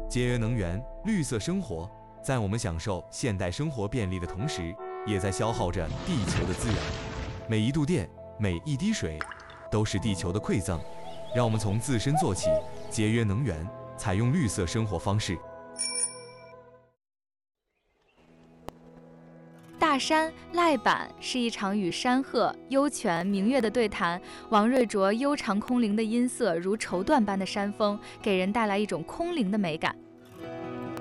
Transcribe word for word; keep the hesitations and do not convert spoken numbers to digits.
节约能源、绿色生活，在我们享受现代生活便利的同时，也在消耗着地球的资源。每一度电，每一滴水，都是地球的馈赠。让我们从自身做起，节约能源，采用绿色生活方式。 大山赖坂是一场与山壑、幽泉、明月的对谈。王瑞卓悠长空灵的音色，如绸缎般的山峰，给人带来一种空灵的美感。